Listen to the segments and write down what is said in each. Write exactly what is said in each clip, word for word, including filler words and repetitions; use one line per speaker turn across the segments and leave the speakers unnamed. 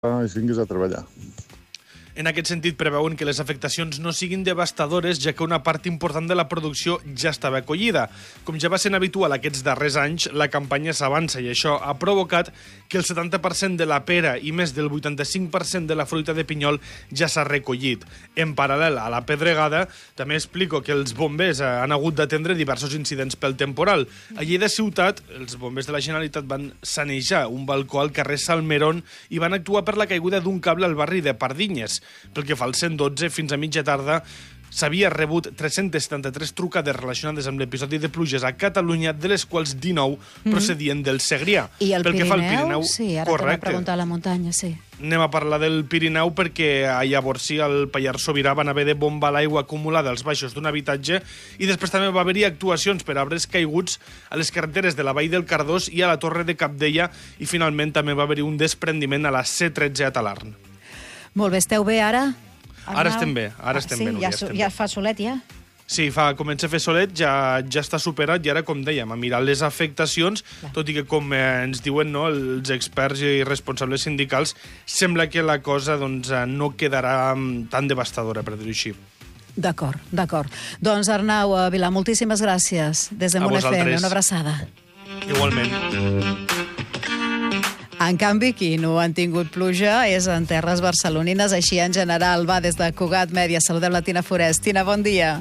i vinguis a treballar.
En aquest sentit, preveuen que les afectacions no siguin devastadores, ja que una part important de la producció ja estava acollida. Com ja va ser habitual aquests darrers anys, la campanya s'avança i això ha provocat que el setanta per cent de la pera i més del vuitanta-cinc per cent de la fruita de pinyol ja s'ha recollit. En paral·lel a la pedregada, també explico que els bombers han hagut d'atendre diversos incidents pel temporal. A Lleida ciutat, els bombers de la Generalitat van sanejar un balcó al carrer Salmerón i van actuar per la caiguda d'un cable al barri de Pardinyes. Pel que fa al cent dotze, fins a mitja tarda s'havia rebut tres-centes setanta-tres trucades relacionades amb l'episodi de pluges a Catalunya, de les quals dinou procedien del Segrià.
I el
Pel que
Pirineu?
fa al Pirineu,
sí, ara
correcte.
t'anava a preguntar la muntanya, sí.
Anem a parlar del Pirineu perquè a llavors sí, al Pallars Sobirà van haver de bombar l'aigua acumulada als baixos d'un habitatge i després també va haver-hi actuacions per arbres caiguts a les carreteres de la Vall del Cardós i a la Torre de Cabdella i finalment també va haver-hi un desprendiment a la C tretze a Talarn.
Molt bé, esteu bé ara?
Ara
Arnau?
estem bé, ara estem
sí,
bé, Núria,
ja,
estem
ja
bé.
fa solet, ja?
Sí, fa, comença a fer solet, ja, ja està superat i ara, com dèiem, a mirar les afectacions,
Clar.
tot i que, com eh, ens diuen no, els experts i responsables sindicals, sembla que la cosa doncs, eh, no quedarà mm, tan devastadora, per dir-ho així.
D'acord, d'acord. Doncs Arnau Vilà, moltíssimes gràcies. Des de
A
Munt F M,
vosaltres.
una abraçada.
Igualment.
En canvi, qui no han tingut pluja és en terres barcelonines, així en general. Va des de Cugat Mèdia. Saludem la Tina Forest. Tina, bon dia.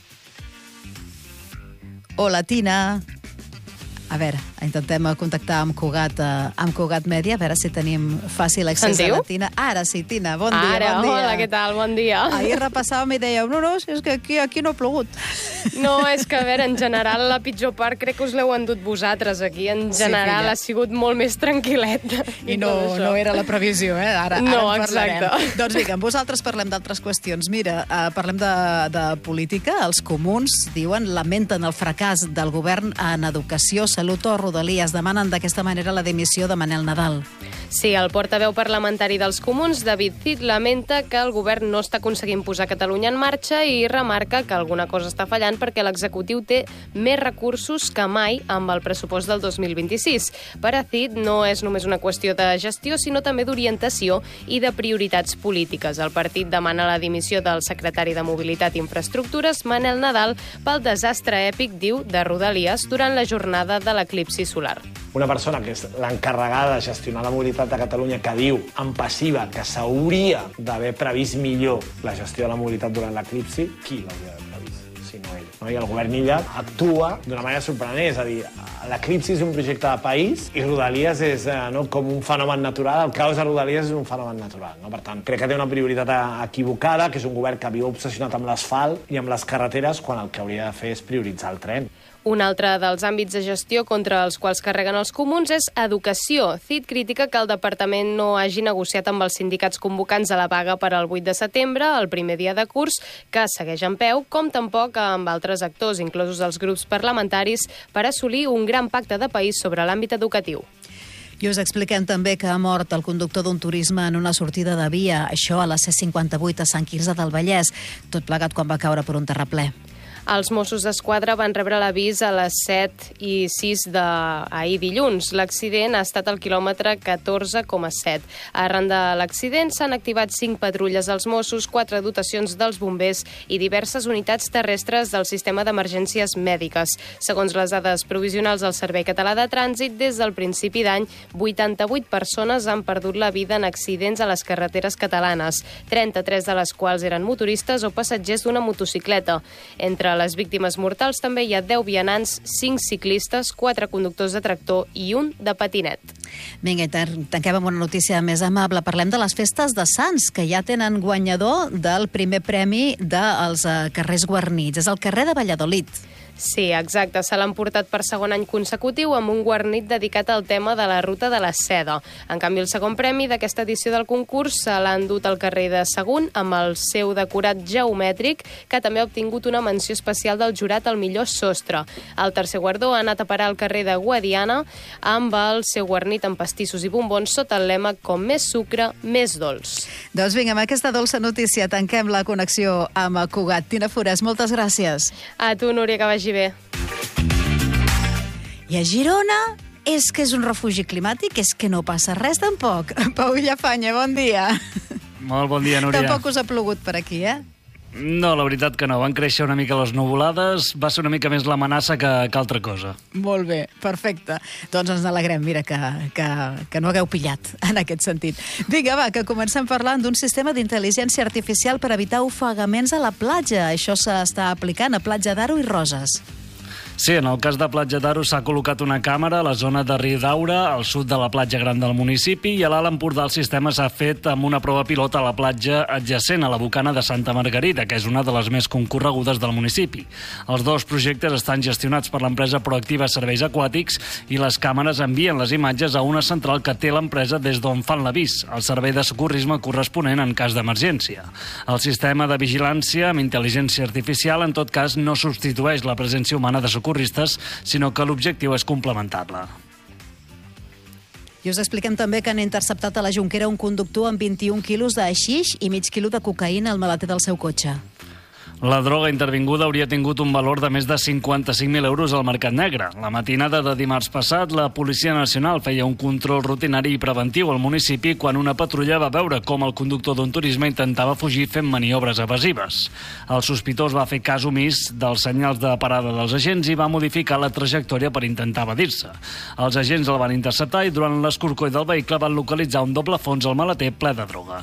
Hola, Tina. A veure, intentem contactar amb Cugat, eh, amb Cugat Mèdia, a veure si tenim fàcil accés
Sentiu?
a la Tina. Ara sí, Tina, bon dia,
Ara,
bon dia.
hola, què tal? Bon dia.
Ahir repassàvem i dèiem, no, no, és que aquí, aquí no ha plogut.
No, és que, a veure, en general, la pitjor part crec que us l'heu endut vosaltres aquí. En
Sí,
general
filla.
ha sigut molt més tranquil·let.
I no, no era la previsió, eh? Ara,
No,
ara en parlarem.
exacte.
Doncs vinga, amb vosaltres parlem d'altres qüestions. Mira, eh, parlem de, de política. Els comuns, diuen, lamenten el fracàs del govern en educació, salut o rodalies. Demanen d'aquesta manera la dimissió de Manel Nadal.
Sí, el portaveu parlamentari dels comuns, David Cid, lamenta que el govern no està aconseguint posar Catalunya en marxa i remarca que alguna cosa està fallant perquè l'executiu té més recursos que mai amb el pressupost del dos mil vint-i-sis. Per a Cid no és només una qüestió de gestió, sinó també d'orientació i de prioritats polítiques. El partit demana la dimissió del secretari de Mobilitat i Infraestructures, Manel Nadal, pel desastre èpic, diu, de Rodalies durant la jornada de l'eclipsi solar.
Una persona que és l'encarregada de gestionar la mobilitat de Catalunya que diu en passiva que s'hauria d'haver previst millor la gestió de la mobilitat durant l'eclipsi, qui l'hauria d'haver previst? Si no ell. No? I el govern Illa actua d'una manera sorprenent, és a dir, l'eclipsi és un projecte de país i Rodalies és eh, no, com un fenomen natural, el caos de Rodalies és un fenomen natural. No? Per tant, crec que té una prioritat equivocada, que és un govern que viu obsessionat amb l'asfalt i amb les carreteres, quan el que hauria de fer és prioritzar el tren.
Un altre dels àmbits de gestió contra els quals carreguen els comuns és educació. Cid critica que el departament no hagi negociat amb els sindicats convocants a la vaga per al vuit de setembre, el primer dia de curs, que segueix en peu, com tampoc amb altres actors, inclosos els grups parlamentaris, per assolir un gran pacte de país sobre l'àmbit educatiu.
I us expliquem també que ha mort el conductor d'un turisme en una sortida de via, això a la C cinquanta-vuit a Sant Quirze del Vallès, tot plegat quan va caure per un terraplè.
Els Mossos d'Esquadra van rebre l'avís a les set i sis d'ahir dilluns. L'accident ha estat al quilòmetre catorze coma set. Arran de l'accident s'han activat cinc patrulles als Mossos, quatre dotacions dels bombers i diverses unitats terrestres del sistema d'emergències mèdiques. Segons les dades provisionals del Servei Català de Trànsit, des del principi d'any, vuitanta-vuit persones han perdut la vida en accidents a les carreteres catalanes, trenta-tres de les quals eren motoristes o passatgers d'una motocicleta. Entre les víctimes mortals també hi ha deu vianants, cinc ciclistes, quatre conductors de tractor i un de patinet.
Vinga, i tanquem amb una notícia més amable. Parlem de les festes de Sants, que ja tenen guanyador del primer premi dels carrers guarnits. És el carrer de Valladolid.
Sí, exacte. Se l'han portat per segon any consecutiu amb un guarnit dedicat al tema de la ruta de la seda. En canvi, el segon premi d'aquesta edició del concurs se l'ha endut al carrer de Sagunt amb el seu decorat geomètric, que també ha obtingut una menció especial del jurat al millor sostre. El tercer guardó ha anat a parar al carrer de Guadiana amb el seu guarnit amb pastissos i bombons sota el lema com més sucre, més dolç.
Doncs vinga, amb aquesta dolça notícia tanquem la connexió amb Cugat. Tina Forest, moltes gràcies.
A tu, Núria, que vagi bé.
I a Girona És que és un refugi climàtic? És que no passa res, tampoc? Pau Villafanya, bon dia.
Molt bon dia, Núria.
Tampoc us ha plogut per aquí, eh?
No, la veritat que no. Van créixer una mica les nuvolades, va ser una mica més l'amenaça que, que altra cosa.
Molt bé, perfecte. Doncs ens alegrem, mira, que, que, que no hagueu pillat en aquest sentit. Vinga, va, que comencem parlant d'un sistema d'intel·ligència artificial per evitar ofegaments a la platja. Això s'està aplicant a Platja d'Aro i Roses.
Sí, en el cas de Platja d'Aro s'ha col·locat una càmera a la zona de Riudaura, al sud de la platja gran del municipi, i a l'Alt Empordà el sistema s'ha fet amb una prova pilot a la platja adjacent a la Bocana de Santa Margarida, que és una de les més concorregudes del municipi. Els dos projectes estan gestionats per l'empresa Proactiva Serveis Aquàtics i les càmeres envien les imatges a una central que té l'empresa des d'on fan l'avís, el servei de socorrisme corresponent en cas d'emergència. El sistema de vigilància amb intel·ligència artificial, en tot cas, no substitueix la presència humana de socorrisme, sinó que l'objectiu és complementar-la.
I us expliquem també que han interceptat a la Jonquera un conductor amb vint-i-un quilos de haixix i mig quilo de cocaïna al maleter del seu cotxe.
La droga intervinguda hauria tingut un valor de més de cinquanta-cinc mil euros al mercat negre. La matinada de dimarts passat, la Policia Nacional feia un control rutinari i preventiu al municipi quan una patrulla va veure com el conductor d'un turisme intentava fugir fent maniobres evasives. El sospitós va fer cas omís dels senyals de parada dels agents i va modificar la trajectòria per intentar evadir-se. Els agents el van interceptar i durant l'escorcoll del vehicle van localitzar un doble fons al maleter ple de droga.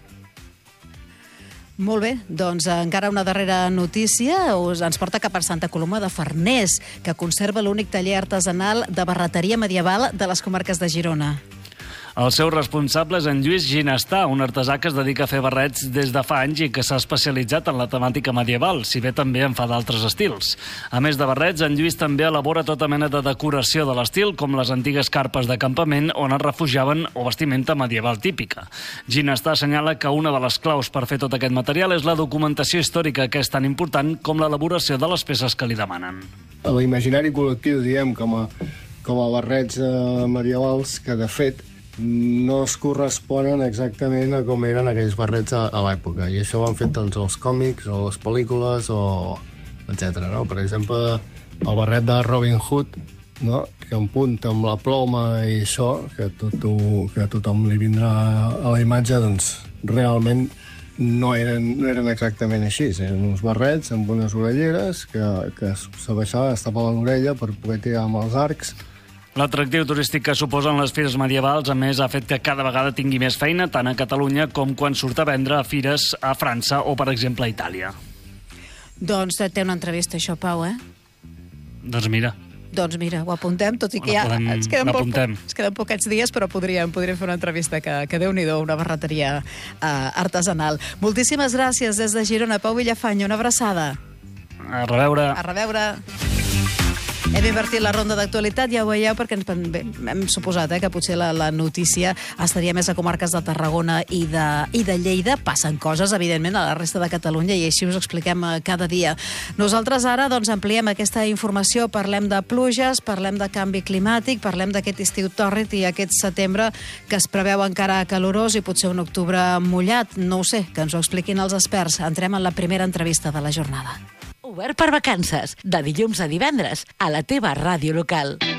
Molt bé, doncs encara una darrera notícia us ens porta cap a Santa Coloma de Farners, que conserva l'únic taller artesanal de barreteria medieval de les comarques de Girona.
El seu responsable és en Lluís Ginestà, un artesà que es dedica a fer barrets des de fa anys i que s'ha especialitzat en la temàtica medieval, si bé també en fa d'altres estils. A més de barrets, en Lluís també elabora tota mena de decoració de l'estil, com les antigues carpes de campament on es refugiaven o vestimenta medieval típica. Ginestà assenyala que una de les claus per fer tot aquest material és la documentació històrica, que és tan important com l'elaboració de les peces que li demanen.
A l'imaginari col·lectiu, diem, com a, com a barrets eh, medievals, que de fet no es corresponen exactament a com eren aquells barrets a, a l'època. I això ho han fet doncs, els còmics o les pel·lícules, o etcètera. No? Per exemple, el barret de Robin Hood, no? Que en punt amb la ploma i això, que, tot, que tothom li vindrà a la imatge, doncs realment no eren, no eren exactament així. Eren uns barrets amb unes orelleres que, que s'abaixava, es tapava l'orella per poder tirar amb els arcs.
L'atractiu turístic que suposen les fires medievals, a més, ha fet que cada vegada tingui més feina, tant a Catalunya com quan surt a vendre a fires a França o, per exemple, a Itàlia.
Doncs té una entrevista, això, Pau, eh?
Doncs mira.
Doncs mira, ho apuntem, tot i que ja
podem,
ens, queden poc,
l'apuntem.
ens queden poquets dies, però podríem, podríem fer una entrevista que, que Déu-n'hi-do, una barreteria eh, artesanal. Moltíssimes gràcies des de Girona, Pau Villafanya, una abraçada.
A reveure.
A reveure. Hem invertit la ronda d'actualitat, ja ho veieu, perquè ens, bé, hem suposat eh, que potser la, la notícia estaria més a comarques de Tarragona i de, i de Lleida. Passen coses, evidentment, a la resta de Catalunya i així us expliquem eh, cada dia. Nosaltres ara doncs, ampliem aquesta informació, parlem de pluges, parlem de canvi climàtic, parlem d'aquest estiu tòrrid i aquest setembre que es preveu encara calorós i potser un octubre mullat. No ho sé, que ens ho expliquin els experts. Entrem en la primera entrevista de la jornada.
Obert per vacances, de dilluns a divendres, a la teva ràdio local.